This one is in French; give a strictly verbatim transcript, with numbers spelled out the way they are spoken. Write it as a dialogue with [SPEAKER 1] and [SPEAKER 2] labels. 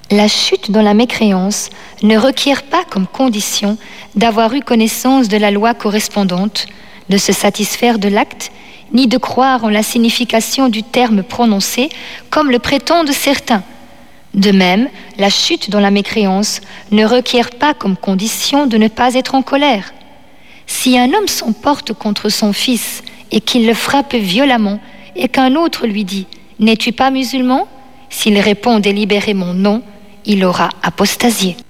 [SPEAKER 1] La chute dans la mécréance ne requiert pas comme condition d'avoir eu connaissance de la loi correspondante, de se satisfaire de l'acte, ni de croire en la signification du terme prononcé, comme le prétendent certains. De même, la chute dans la mécréance ne requiert pas comme condition de ne pas être en colère. Si un homme s'emporte contre son fils et qu'il le frappe violemment et qu'un autre lui dit « N'es-tu pas musulman ?» S'il répond délibérément non, il aura apostasié.